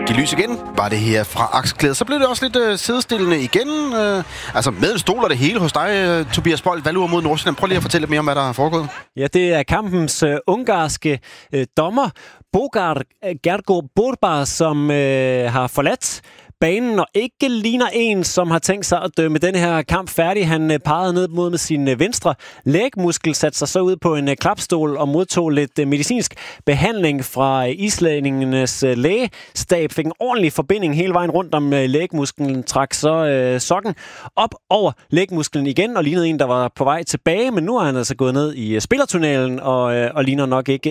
De lys igen, var det her fra Akselklæde. Så blev det også lidt sidestillende igen. Altså med en stol og det hele hos dig, Tobias Bold, Valur mod Nordsjælland. Prøv lige at fortælle lidt mere om, hvad der er foregået. Ja, det er kampens ungarske dommer, Bogár Gergő Bordár, som har forladt banen og ikke ligner en, som har tænkt sig at dømme den her kamp færdig. Han pegede ned mod med sin venstre lægmuskel, satte sig så ud på en klapstol og modtog lidt medicinsk behandling fra islændingernes lægestab. Fik en ordentlig forbinding hele vejen rundt om lægmusklen, trak så sokken op over lægmusklen igen og lignede en, der var på vej tilbage. Men nu er han altså gået ned i spillertunnelen og ligner nok ikke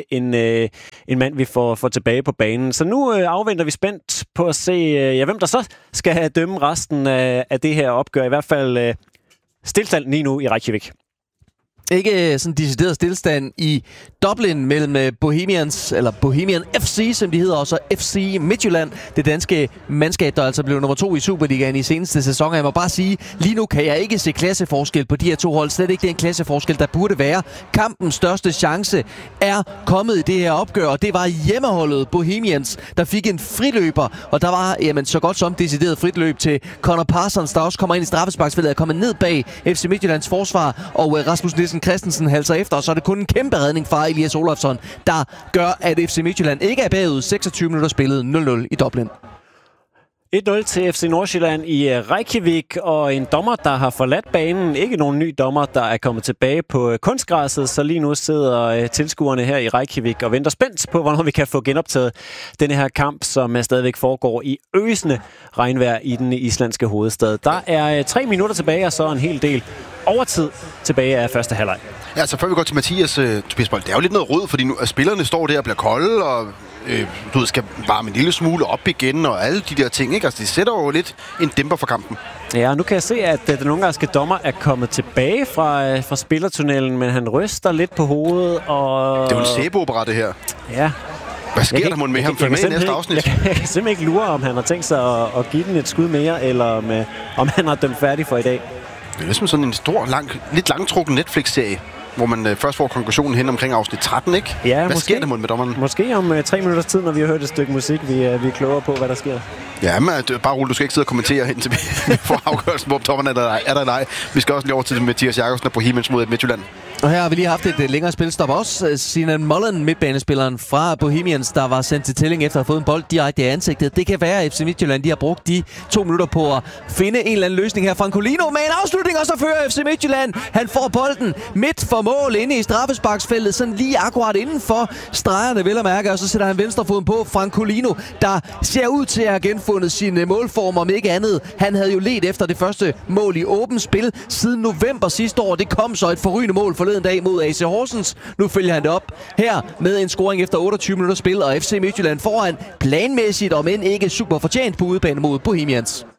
en mand, vi får tilbage på banen. Så nu afventer vi spændt på at se, hvem der så skal dømme resten af det her opgør. I hvert fald stilstand lige nu i Reykjavik. Ikke sådan decideret stillstand i Dublin mellem Bohemian FC, som de hedder, og så FC Midtjylland, det danske mandskab, der altså blev nummer 2 i Superligaen i seneste sæson. Jeg må bare sige, lige nu kan jeg ikke se klasseforskel på de her to hold. Slet ikke den klasseforskel, der burde være. Kampens største chance er kommet i det her opgør, og det var hjemmeholdet Bohemians, der fik en friløber, og der var så godt som decideret fritløb til Connor Parsons, der også kommer ind i straffesparksfeltet, er kommet ned bag FC Midtjyllands forsvar, og Rasmus Nielsen Christensen halser efter, og så er det kun en kæmpe redning fra Elias Olafsson, der gør, at FC Midtjylland ikke er bagud. 26 minutter spillet 0-0 i Dublin. 1-0 til FC Nordsjælland i Reykjavik, og en dommer, der har forladt banen. Ikke nogen ny dommer, der er kommet tilbage på kunstgræsset, så lige nu sidder tilskuerne her i Reykjavik og venter spændt på, hvornår vi kan få genoptaget denne her kamp, som stadigvæk foregår i øsende regnvejr i den islandske hovedstad. Der er 3 minutter tilbage, og så en hel del overtid tilbage af første halvleg. Ja, så før vi går til Mathias, Tobias Bold, det er jo lidt noget rod, fordi nu spillerne står der og bliver kolde, og du skal varme en lille smule op igen, og alle de der ting, ikke? Altså, det sætter jo lidt en dæmper for kampen. Ja, nu kan jeg se, at den ungarske dommer er kommet tilbage fra spillertunnelen, men han ryster lidt på hovedet, og... Det er jo en sæbeopera, det her. Ja. Hvad sker der med ham? Følg med i næste afsnit. Jeg kan simpelthen ikke lure, om han har tænkt sig at give den et skud mere, eller om han har dømt færdig for i dag. Det er ligesom sådan en stor, lidt langtrukken Netflix-serie, hvor man først får konklusionen hen omkring afsnit 13, ikke? Ja, hvad sker der med dommeren? Måske om 3 minutters tid, når vi har hørt et stykke musik, vi er klogere på, hvad der sker. Ja, men bare roligt, du skal ikke sidde og kommentere hen til for afgørelsen, hvor dommeren er der nej. Vi skal også lige over til Mathias Jakobsen og Bohemians mod Midtjylland. Og her har vi lige haft et længere spilstop også. Sinan Mullen, midtbanespilleren fra Bohemians, der var sendt til tælling efter at have fået en bold direkte i ansigtet. Det kan være, at FC Midtjylland de har brugt de 2 minutter på at finde en eller anden løsning her. Francolino med en afslutning, og så fører FC Midtjylland. Han får bolden midt for mål inde i straffesparksfeltet, sådan lige akkurat inden for stregerne, vel at mærke. Og så sætter han venstrefoden på Francolino, der ser ud til at have genfundet sin målform, om ikke andet. Han havde jo ledt efter det første mål i åbent spil siden november sidste år. Det kom så et forrygende mål forleden dag mod AC Horsens. Nu følger han det op her med en scoring efter 28 minutter spil, og FC Midtjylland foran planmæssigt, om end ikke super fortjent på udebane mod Bohemians.